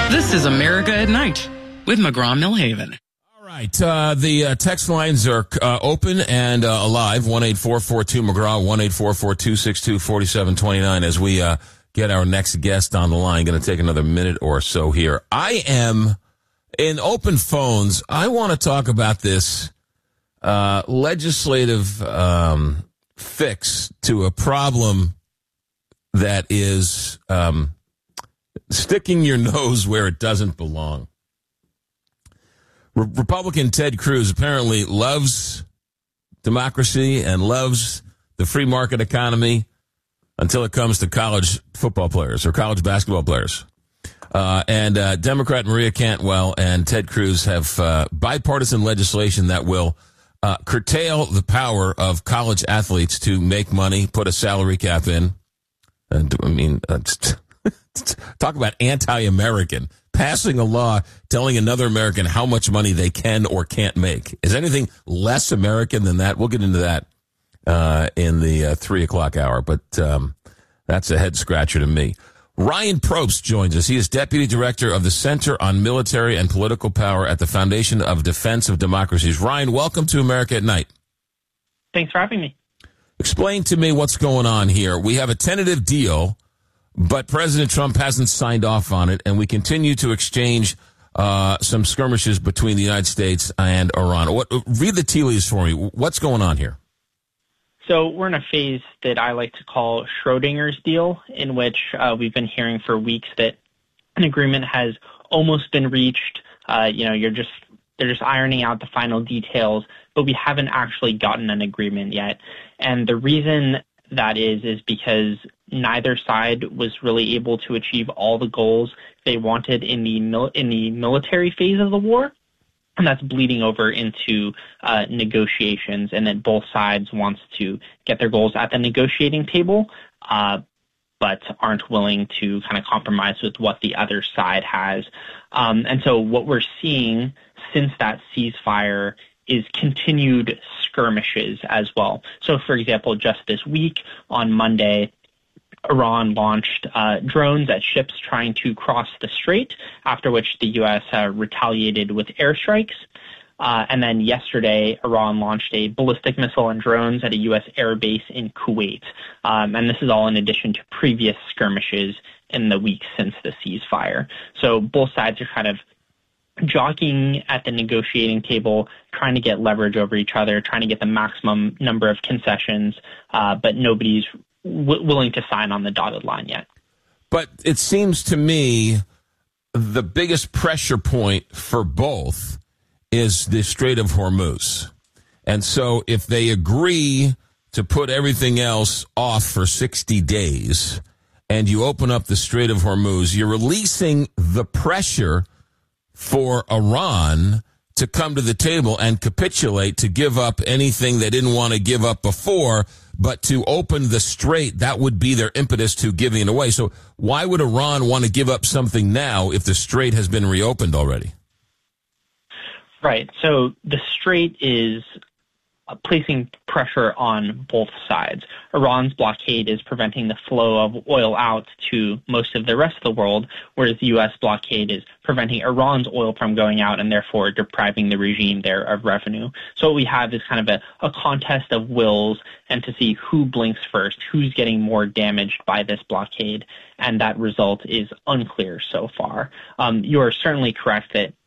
This is America at Night with McGraw-Millhaven. All right. The text lines are open and alive. 1-844-2-McGraw, 1-844-262-4729 as we get our next guest on the line. Going to take another minute or so here. I am in open phones. I want to talk about this legislative fix to a problem that is sticking your nose where it doesn't belong. Republican Ted Cruz apparently loves democracy and loves the free market economy until it comes to college football players or college basketball players. And Democrat Maria Cantwell and Ted Cruz have bipartisan legislation that will curtail the power of college athletes to make money, put a salary cap in. And I mean, talk about anti-American. Passing a law telling another American how much money they can or can't make. Is anything less American than that? We'll get into that in the 3 o'clock hour, but that's a head-scratcher to me. Ryan Probst joins us. He is Deputy Director of the Center on Military and Political Power at the Foundation of Defense of Democracies. Ryan, welcome to America at Night. Thanks for having me. Explain to me what's going on here. We have a tentative deal, but President Trump hasn't signed off on it, and we continue to exchange some skirmishes between the United States and Iran. Read the tea leaves for me. What's going on here? So we're in a phase that I like to call Schrodinger's deal, in which we've been hearing for weeks that an agreement has almost been reached. They're just ironing out the final details, but we haven't actually gotten an agreement yet. And the reason that is because neither side was really able to achieve all the goals they wanted in the military phase of the war. And that's bleeding over into negotiations, and that both sides wants to get their goals at the negotiating table, but aren't willing to kind of compromise with what the other side has. And so what we're seeing since that ceasefire is continued skirmishes as well. So, for example, just this week on Monday, Iran launched drones at ships trying to cross the strait, after which the U.S. Retaliated with airstrikes. And then yesterday, Iran launched a ballistic missile and drones at a U.S. air base in Kuwait. And this is all in addition to previous skirmishes in the weeks since the ceasefire. So both sides are kind of jockeying at the negotiating table, trying to get leverage over each other, trying to get the maximum number of concessions, but nobody's willing to sign on the dotted line yet. But it seems to me the biggest pressure point for both is the Strait of Hormuz. And so if they agree to put everything else off for 60 days and you open up the Strait of Hormuz, you're releasing the pressure for Iran to come to the table and capitulate, to give up anything they didn't want to give up before, but to open the strait, that would be their impetus to giving it away. So why would Iran want to give up something now if the strait has been reopened already? Right. So the strait is placing pressure on both sides. Iran's blockade is preventing the flow of oil out to most of the rest of the world, whereas the U.S. blockade is preventing Iran's oil from going out and therefore depriving the regime there of revenue. So what we have is kind of a contest of wills, and to see who blinks first, who's getting more damaged by this blockade, and that result is unclear so far. You are certainly correct that